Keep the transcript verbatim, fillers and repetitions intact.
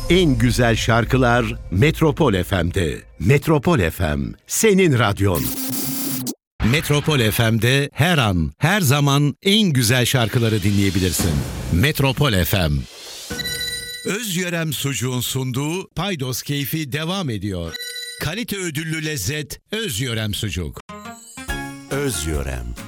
En güzel şarkılar Metropol F M'de. Metropol F M, senin radyon. Metropol F M'de her an, her zaman en güzel şarkıları dinleyebilirsin. Metropol F M. Özyörem Sucuğun sunduğu Paydos Keyfi devam ediyor. Kalite ödüllü lezzet Özyörem Sucuk. Özyörem.